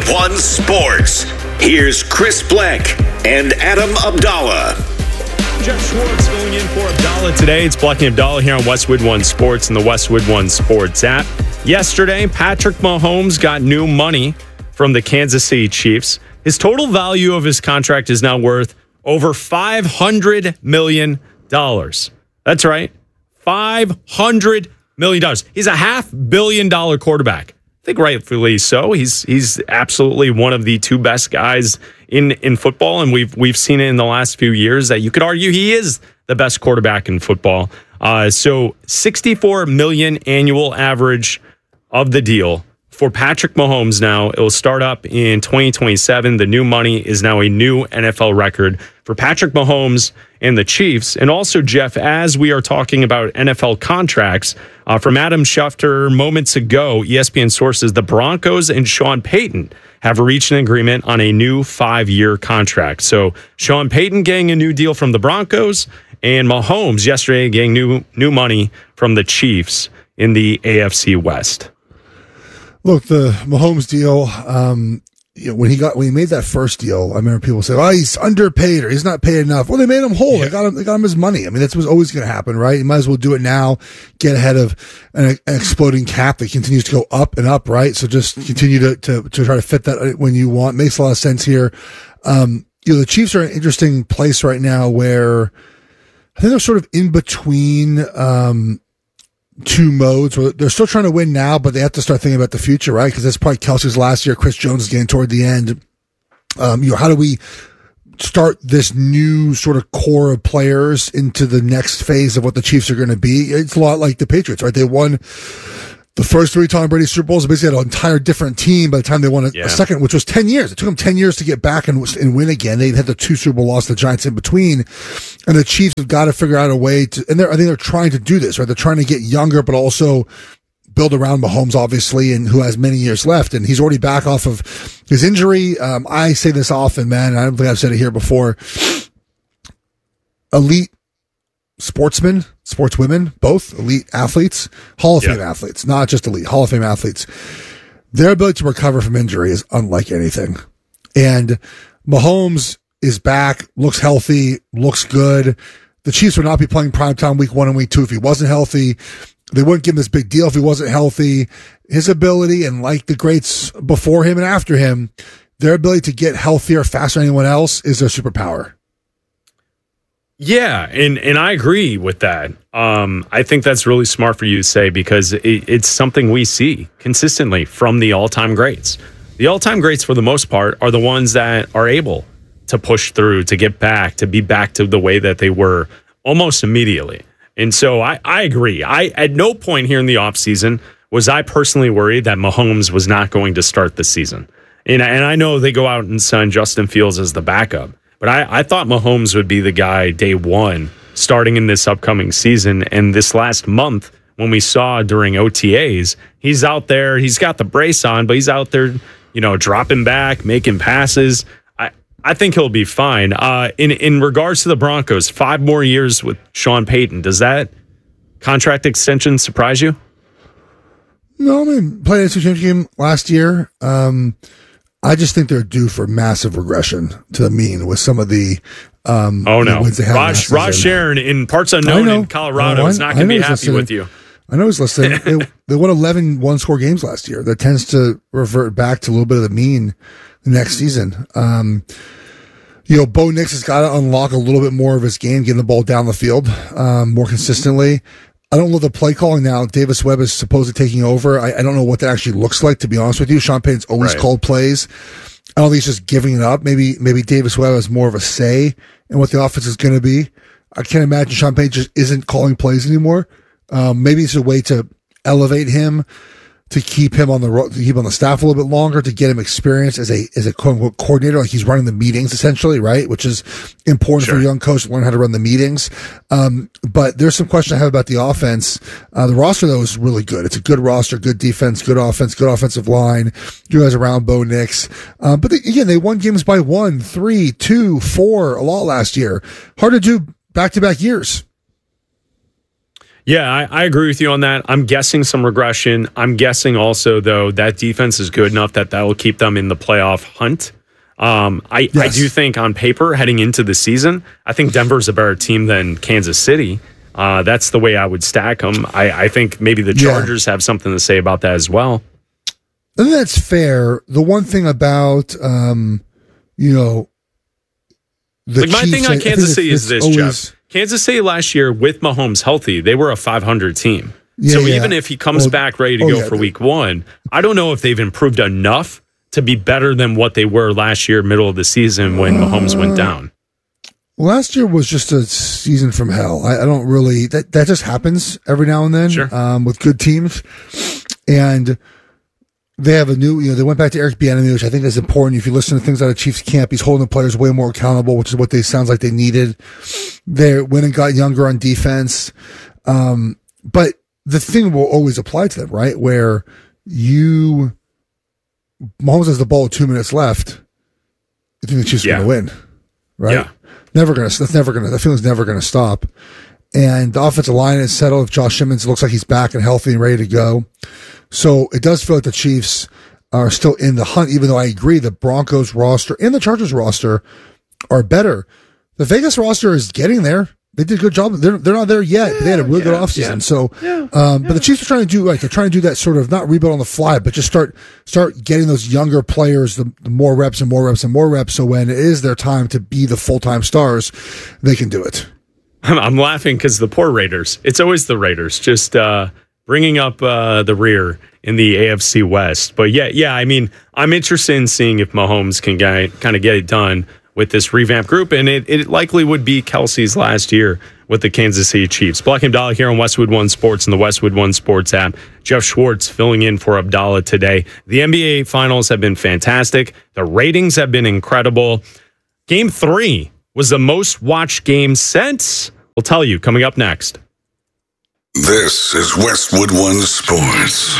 One Sports. Here's Chris Bleck and Adam Abdallah. Jeff Schwartz filling in for Abdallah today. It's Bleck and Abdallah here on Westwood One Sports and the Westwood One Sports app. Yesterday, Patrick Mahomes got new money from the Kansas City Chiefs. His total value of his contract is now worth over $500 million. That's right, $500 million. He's a $500 million quarterback. I think rightfully so. He's absolutely one of the two best guys in football, and we've seen it in the last few years that you could argue he is the best quarterback in football. So $64 million annual average of the deal for Patrick Mahomes. Now it will start up in 2027. The new money is now a new NFL record for Patrick Mahomes and the Chiefs. And also, Jeff, as we are talking about NFL contracts, from Adam Schefter moments ago, ESPN sources, the Broncos and Sean Payton have reached an agreement on a new 5-year contract. So Sean Payton getting a new deal from the Broncos, and Mahomes yesterday getting new money from the Chiefs in the AFC West. Look, the Mahomes deal, when he made that first deal, I remember people saying, "Oh, he's underpaid or he's not paid enough." Well, they made him whole. They got him his money. I mean, that's what's always going to happen, right? You might as well do it now, get ahead of an exploding cap that continues to go up and up, right? So just continue to try to fit that when you want. Makes a lot of sense here. The Chiefs are in an interesting place right now where I think they're sort of in between, two modes where they're still trying to win now, but they have to start thinking about the future, right? Because that's probably Kelsey's last year. Chris Jones is getting toward the end. How do we start this new sort of core of players into the next phase of what the Chiefs are going to be? It's a lot like the Patriots, right? They won the first 3 Tom Brady Super Bowls. Basically had an entire different team by the time they won a second, which was 10 years. It took them 10 years to get back and win again. They had the 2 Super Bowl losses, the Giants in between. And the Chiefs have got to figure out a way to, and I think they're trying to do this, right? They're trying to get younger, but also build around Mahomes, obviously, and who has many years left. And he's already back off of his injury. I say this often, man, and I don't think I've said it here before. Elite sportsmen, sportswomen, both elite athletes, Hall of Fame athletes, not just elite, Hall of Fame athletes. Their ability to recover from injury is unlike anything. And Mahomes is back, looks healthy, looks good. The Chiefs would not be playing primetime week 1 and week 2 if he wasn't healthy. They wouldn't give him this big deal if he wasn't healthy. His ability, and like the greats before him and after him, their ability to get healthier faster than anyone else is their superpower. Yeah, and I agree with that. I think that's really smart for you to say because it's something we see consistently from the all-time greats. The all-time greats, for the most part, are the ones that are able to push through, to get back, to be back to the way that they were almost immediately. And so I agree. At no point here in the offseason was I personally worried that Mahomes was not going to start the season. And I know they go out and sign Justin Fields as the backup. But I thought Mahomes would be the guy day one starting in this upcoming season. And this last month, when we saw during OTAs, he's out there, he's got the brace on, but he's out there, dropping back, making passes. I think he'll be fine. In regards to the Broncos, 5 more years with Sean Payton, does that contract extension surprise you? No, I mean, played a championship game last year. I just think they're due for massive regression to the mean with some of the wins they had. Raj Sharon in parts unknown in Colorado is not going to be happy with you. I know he's listening. They won 11 one-score games last year. That tends to revert back to a little bit of the mean the next season. Bo Nix has got to unlock a little bit more of his game, getting the ball down the field more consistently. I don't know the play calling now. Davis Webb is supposedly taking over. I don't know what that actually looks like, to be honest with you. Sean Payton's always called plays. I don't think he's just giving it up. Maybe Davis Webb has more of a say in what the offense is going to be. I can't imagine Sean Payton just isn't calling plays anymore. Maybe it's a way to elevate him, to keep him on the staff a little bit longer, to get him experience as a quote unquote coordinator, like he's running the meetings essentially, right? Which is important for a young coach to learn how to run the meetings. But there's some questions I have about the offense. The roster though is really good. It's a good roster, good defense, good offense, good offensive line. You guys around Bo Nix. But they won games by 1, 3, 2, 4 a lot last year. Hard to do back-to-back years. Yeah, I agree with you on that. I'm guessing some regression. I'm guessing also, though, that defense is good enough that will keep them in the playoff hunt. I do think on paper, heading into the season, I think Denver's a better team than Kansas City. That's the way I would stack them. I think maybe the Chargers have something to say about that as well. I think that's fair. The one thing about, the like my Chiefs, thing on Kansas City is this, always, Jeff. Kansas City last year with Mahomes healthy, they were a 500 team. Even if he comes back ready to go for week one, I don't know if they've improved enough to be better than what they were last year, middle of the season when Mahomes went down. Last year was just a season from hell. I don't really, that just happens every now and then with good teams. And they have a new, they went back to Eric Bieniemy, which I think is important. If you listen to things out of Chiefs camp, he's holding the players way more accountable, which is what they sounds like they needed. They went and got younger on defense. But the thing will always apply to them, right? Where Mahomes has the ball with 2 minutes left. I think the Chiefs are going to win, right? Yeah. That feeling's never going to stop. And the offensive line is settled. If Josh Simmons looks like he's back and healthy and ready to go. So it does feel like the Chiefs are still in the hunt, even though I agree the Broncos roster and the Chargers roster are better. The Vegas roster is getting there. They did a good job. They're not there yet, but they had a really good offseason. So, but the Chiefs are trying to do that sort of not rebuild on the fly, but just start getting those younger players the more reps and more reps and more reps. So when it is their time to be the full-time stars, they can do it. I'm laughing because the poor Raiders. It's always the Raiders, just bringing up the rear in the AFC West. But I mean, I'm interested in seeing if Mahomes can kind of get it done with this revamped group, and it likely would be Kelsey's last year with the Kansas City Chiefs. Black and Dollar here on Westwood One Sports and the Westwood One Sports app. Jeff Schwartz filling in for Abdallah today. The NBA Finals have been fantastic. The ratings have been incredible. Game 3 was the most watched game since. We'll tell you coming up next. This is Westwood One Sports.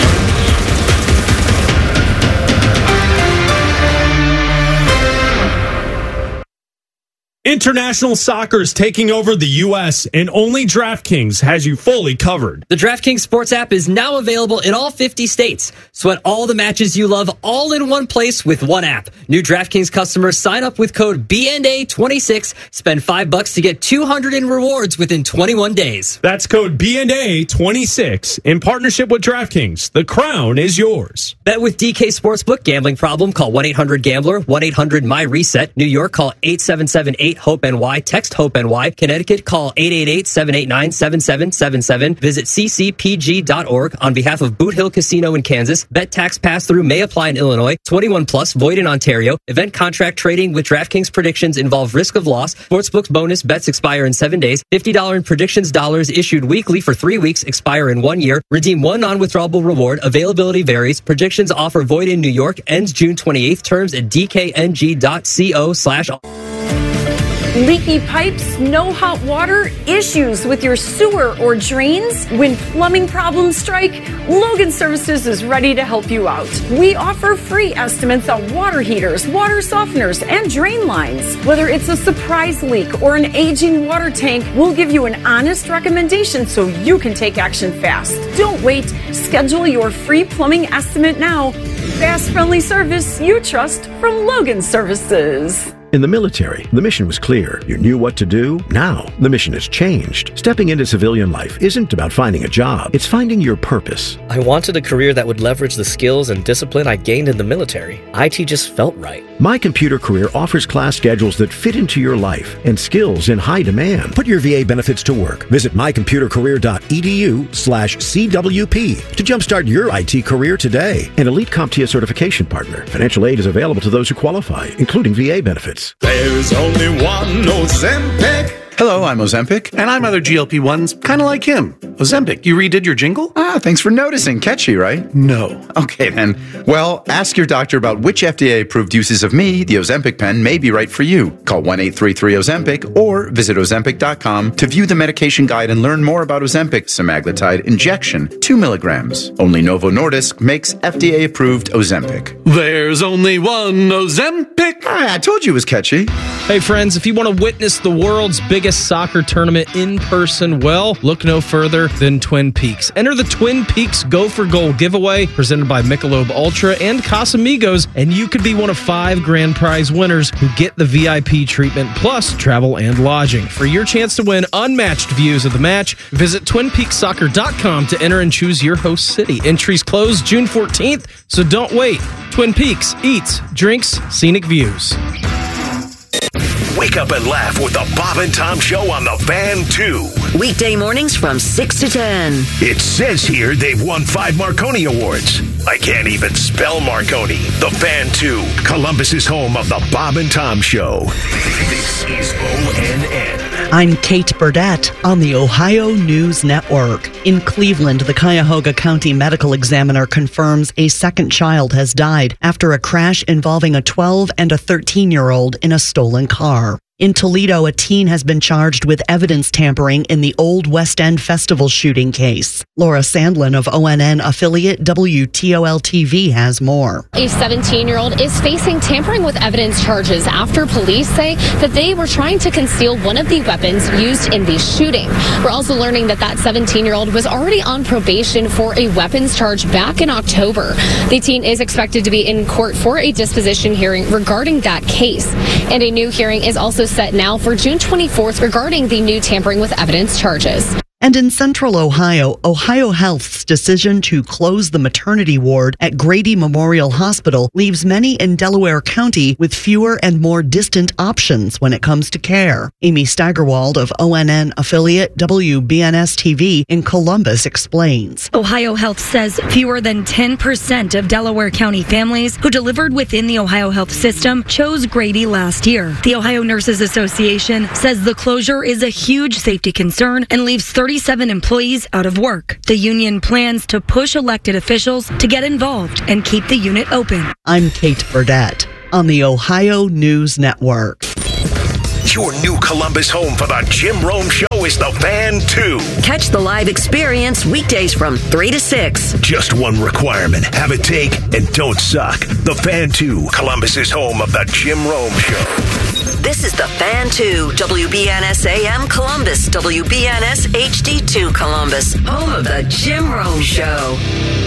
International soccer is taking over the U.S., and only DraftKings has you fully covered. The DraftKings Sports app is now available in all 50 states. Sweat all the matches you love all in one place with one app. New DraftKings customers sign up with code BNA26, spend $5 to get $200 in rewards within 21 days. That's code BNA26 in partnership with DraftKings. The crown is yours. Bet with DK Sportsbook. Gambling problem? Call 1-800-GAMBLER, 1-800-MY-RESET. New York, call 877-8-HOPE-NY. Text HOPE-NY. Connecticut, call 888-789-7777. Visit ccpg.org. On behalf of Boot Hill Casino in Kansas, bet tax pass-through may apply in Illinois. 21 plus, void in Ontario. Event contract trading with DraftKings predictions involve risk of loss. Sportsbook bonus bets expire in 7 days. $50 in predictions dollars issued weekly for 3 weeks, expire in 1 year. Redeem one non-withdrawable reward. Availability varies. Predictions offer void in New York. Ends June 28th. Terms at dkng.co/. Leaky pipes, no hot water, issues with your sewer or drains? When plumbing problems strike, Logan Services is ready to help you out. We offer free estimates on water heaters, water softeners, and drain lines. Whether it's a surprise leak or an aging water tank, we'll give you an honest recommendation so you can take action fast. Don't wait. Schedule your free plumbing estimate now. Fast, friendly service you trust from Logan Services. In the military, the mission was clear. You knew what to do. Now, the mission has changed. Stepping into civilian life isn't about finding a job. It's finding your purpose. I wanted a career that would leverage the skills and discipline I gained in the military. IT just felt right. My Computer Career offers class schedules that fit into your life and skills in high demand. Put your VA benefits to work. Visit mycomputercareer.edu/CWP to jumpstart your IT career today. An elite CompTIA certification partner. Financial aid is available to those who qualify, including VA benefits. There's only one Ozempic. Hello, I'm Ozempic, and I'm other GLP-1s, kind of like him. Ozempic, you redid your jingle? Thanks for noticing. Catchy, right? No. Okay, then. Well, ask your doctor about which FDA-approved uses of me, the Ozempic pen, may be right for you. Call 1-833-OZEMPIC or visit Ozempic.com to view the medication guide and learn more about Ozempic semaglutide injection, 2 milligrams. Only Novo Nordisk makes FDA-approved Ozempic. There's only one Ozempic. I told you it was catchy. Hey, friends, if you want to witness the world's biggest Vegas soccer tournament in person? Well, look no further than Twin Peaks. Enter the Twin Peaks Go for Gold giveaway presented by Michelob Ultra and Casamigos, and you could be one of 5 grand prize winners who get the VIP treatment plus travel and lodging. For your chance to win unmatched views of the match, visit TwinPeaksSoccer.com to enter and choose your host city. Entries close June 14th, so don't wait. Twin Peaks eats, drinks, scenic views. Wake up and laugh with the Bob and Tom Show on the Fan 2. Weekday mornings from 6 to 10. It says here they've won 5 Marconi Awards. I can't even spell Marconi. The Fan 2, Columbus's home of the Bob and Tom Show. This is ONN. I'm Kate Burdett on the Ohio News Network. In Cleveland, the Cuyahoga County Medical Examiner confirms a second child has died after a crash involving a 12 and a 13-year-old in a stolen car. In Toledo, a teen has been charged with evidence tampering in the Old West End Festival shooting case. Laura Sandlin of ONN affiliate WTOL-TV has more. A 17-year-old is facing tampering with evidence charges after police say that they were trying to conceal one of the weapons used in the shooting. We're also learning that 17-year-old was already on probation for a weapons charge back in October. The teen is expected to be in court for a disposition hearing regarding that case. And a new hearing is also set now for June 24th regarding the new tampering with evidence charges. And in central Ohio, Ohio Health's decision to close the maternity ward at Grady Memorial Hospital leaves many in Delaware County with fewer and more distant options when it comes to care. Amy Steigerwald of ONN affiliate WBNS-TV in Columbus explains. Ohio Health says fewer than 10% of Delaware County families who delivered within the Ohio Health system chose Grady last year. The Ohio Nurses Association says the closure is a huge safety concern and leaves 37 employees out of work. The union plans to push elected officials to get involved and keep the unit open. I'm Kate Burdett on the Ohio News Network. Your new Columbus home for the Jim Rome Show is the Fan 2. Catch the live experience weekdays from 3 to 6. Just one requirement. Have a take and don't suck. The Fan 2, Columbus's home of the Jim Rome Show. This is the Fan 2, WBNS AM Columbus, WBNS HD2 Columbus, home of the Jim Rome Show.